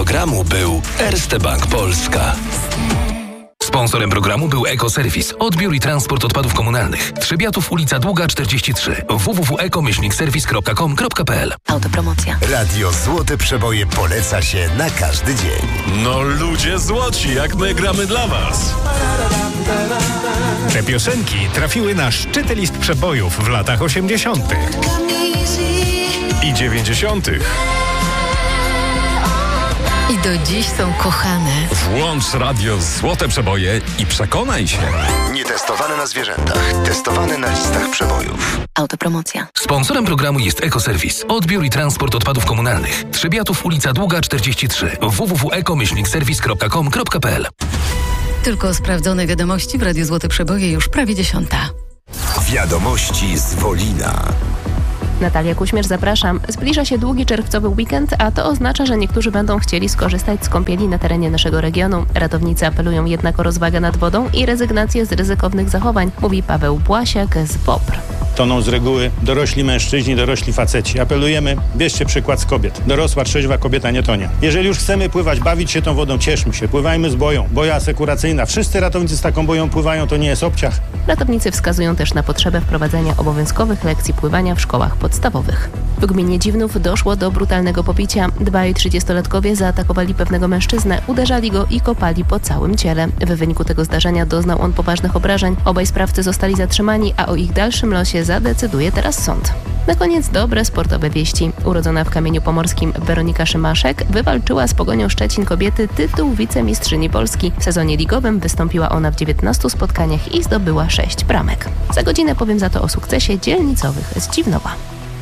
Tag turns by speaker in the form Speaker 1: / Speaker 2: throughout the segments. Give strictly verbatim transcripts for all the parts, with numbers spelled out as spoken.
Speaker 1: programu był Erste Bank Polska. Sponsorem programu był Ekoserwis. Odbiór i transport odpadów komunalnych. Trzebiatów, ulica Długa czterdzieści trzy. w w w kropka eko myślnik serwis kropka com kropka p l.
Speaker 2: Autopromocja.
Speaker 3: Radio Złote Przeboje poleca się na każdy dzień.
Speaker 4: No ludzie złoci, jak my gramy dla was.
Speaker 5: Te piosenki trafiły na szczyty list przebojów w latach osiemdziesiątych
Speaker 4: I dziewięćdziesiątych.
Speaker 2: I do dziś są kochane.
Speaker 4: Włącz radio Złote Przeboje i przekonaj się.
Speaker 3: Nietestowane na zwierzętach, testowane na listach przebojów.
Speaker 2: Autopromocja.
Speaker 1: Sponsorem programu jest Ekoserwis. Odbiór i transport odpadów komunalnych. Trzebiatów, ulica Długa czterdzieści trzy. w w w kropka eko myślnik serwis kropka com kropka p l.
Speaker 2: Tylko sprawdzone wiadomości w Radiu Złote Przeboje już prawie dziesiąta.
Speaker 3: Wiadomości z Wolina.
Speaker 6: Natalia Kuśmierz, zapraszam. Zbliża się długi czerwcowy weekend, a to oznacza, że niektórzy będą chcieli skorzystać z kąpieli na terenie naszego regionu. Ratownicy apelują jednak o rozwagę nad wodą i rezygnację z ryzykownych zachowań, mówi Paweł Błasiak z W O P R.
Speaker 7: Toną z reguły dorośli mężczyźni, dorośli faceci. Apelujemy, bierzcie przykład z kobiet. Dorosła, trzeźwa kobieta nie tonie. Jeżeli już chcemy pływać, bawić się tą wodą, cieszmy się. Pływajmy z boją. Boja asekuracyjna. Wszyscy ratownicy z taką boją pływają, to nie jest obciach.
Speaker 6: Ratownicy wskazują też na potrzebę wprowadzenia obowiązkowych lekcji pływania w szkołach podstawowych. W gminie Dziwnów doszło do brutalnego pobicia. Dwaj trzydziestolatkowie zaatakowali pewnego mężczyznę, uderzali go i kopali po całym ciele. W wyniku tego zdarzenia doznał on poważnych obrażeń. Obaj sprawcy zostali zatrzymani, a o ich dalszym losie zadecyduje teraz sąd. Na koniec dobre sportowe wieści. Urodzona w Kamieniu Pomorskim Weronika Szymaszek wywalczyła z Pogonią Szczecin Kobiety tytuł wicemistrzyni Polski. W sezonie ligowym wystąpiła ona w dziewiętnastu spotkaniach i zdobyła sześć bramek. Za godzinę powiem za to o sukcesie dzielnicowych z Dziwnowa.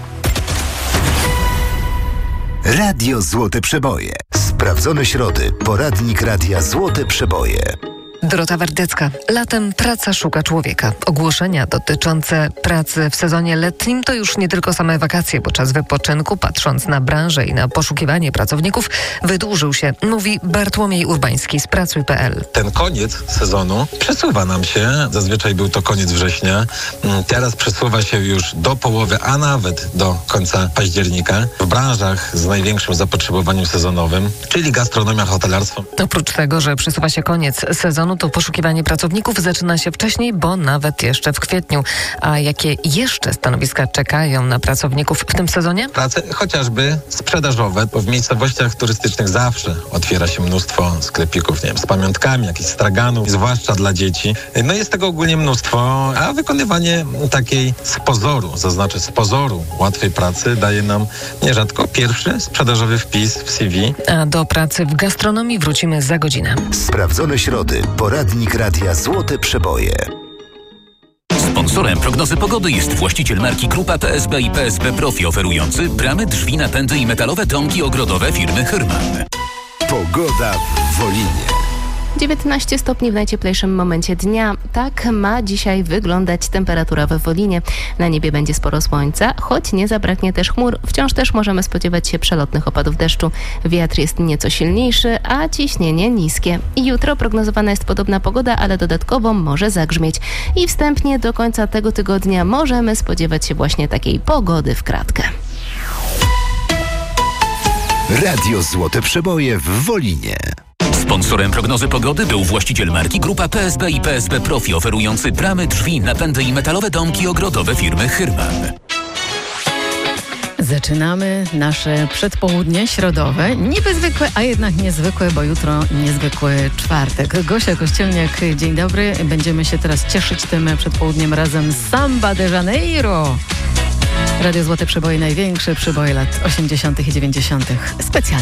Speaker 3: Radio Złote Przeboje. Sprawdzone środy. Poradnik Radia Złote Przeboje.
Speaker 8: Dorota Wardecka. Latem praca szuka człowieka. Ogłoszenia dotyczące pracy w sezonie letnim to już nie tylko same wakacje, bo czas wypoczynku, patrząc na branżę i na poszukiwanie pracowników, wydłużył się, mówi Bartłomiej Urbański z pracuj kropka p l.
Speaker 9: Ten koniec sezonu przesuwa nam się. Zazwyczaj był to koniec września. Teraz przesuwa się już do połowy, a nawet do końca października. W branżach z największym zapotrzebowaniem sezonowym, czyli gastronomia, hotelarstwo.
Speaker 8: Oprócz tego, że przesuwa się koniec sezonu, to poszukiwanie pracowników zaczyna się wcześniej, bo nawet jeszcze w kwietniu. A jakie jeszcze stanowiska czekają na pracowników w tym sezonie?
Speaker 9: Prace chociażby sprzedażowe, bo w miejscowościach turystycznych zawsze otwiera się mnóstwo sklepików, nie wiem, z pamiątkami, jakichś straganów, zwłaszcza dla dzieci. No jest tego ogólnie mnóstwo, a wykonywanie takiej z pozoru, zaznaczę z pozoru łatwej pracy daje nam nierzadko pierwszy sprzedażowy wpis w C V.
Speaker 8: A do pracy w gastronomii wrócimy za godzinę.
Speaker 3: Sprawdzone środy. Poradnik Radia Złote Przeboje.
Speaker 1: Sponsorem prognozy pogody jest właściciel marki Grupa P S B i P S B Profi, oferujący bramy, drzwi, napędy i metalowe domki ogrodowe firmy Hyrman.
Speaker 3: Pogoda w Wolinie.
Speaker 6: dziewiętnaście stopni w najcieplejszym momencie dnia. Tak ma dzisiaj wyglądać temperatura we Wolinie. Na niebie będzie sporo słońca, choć nie zabraknie też chmur. Wciąż też możemy spodziewać się przelotnych opadów deszczu. Wiatr jest nieco silniejszy, a ciśnienie niskie. I jutro prognozowana jest podobna pogoda, ale dodatkowo może zagrzmieć. I wstępnie do końca tego tygodnia możemy spodziewać się właśnie takiej pogody w kratkę.
Speaker 3: Radio Złote Przeboje w Wolinie.
Speaker 1: Sponsorem prognozy pogody był właściciel marki Grupa P S B i P S B Profi, oferujący bramy, drzwi, napędy i metalowe domki ogrodowe firmy Hyrman.
Speaker 2: Zaczynamy nasze przedpołudnie środowe. Niby zwykłe, a jednak niezwykłe, bo jutro niezwykły czwartek. Gosia Kościelniak, dzień dobry. Będziemy się teraz cieszyć tym przedpołudniem razem z Samba de Janeiro. Radio Złote Przeboje, największe przeboje lat osiemdziesiątych i dziewięćdziesiątych. Specjalnie.